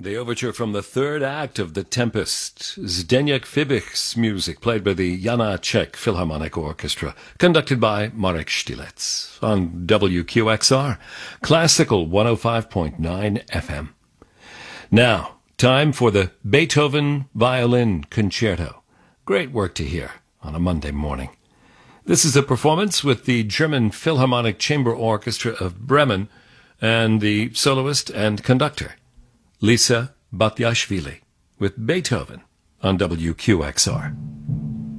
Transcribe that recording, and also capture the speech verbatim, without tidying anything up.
The overture from the third act of The Tempest, Zdeněk Fibich's music, played by the Janáček Philharmonic Orchestra, conducted by Marek Štilec, on W Q X R, Classical one oh five point nine F M. Now, time for the Beethoven Violin Concerto. Great work to hear on a Monday morning. This is a performance with the German Philharmonic Chamber Orchestra of Bremen and the soloist and conductor, Lisa Batyashvili, with Beethoven on W Q X R.